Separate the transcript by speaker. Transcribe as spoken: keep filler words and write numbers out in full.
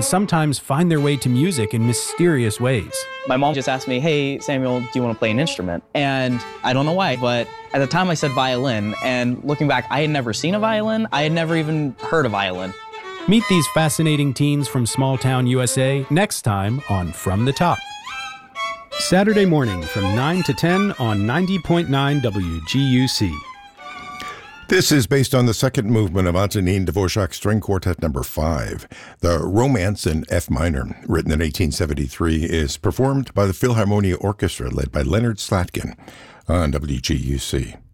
Speaker 1: sometimes find their way to music in mysterious ways.
Speaker 2: My mom just asked me, hey, Samuel, do you want to play an instrument? And I don't know why, but at the time I said violin. And looking back, I had never seen a violin. I had never even heard a violin.
Speaker 1: Meet these fascinating teens from small town U S A next time on From the Top. Saturday morning from nine to ten on ninety point nine W G U C.
Speaker 3: This is based on the second movement of Antonin Dvorak's String Quartet Number five. The Romance in F minor, written in eighteen seventy-three, is performed by the Philharmonia Orchestra led by Leonard Slatkin on W G U C.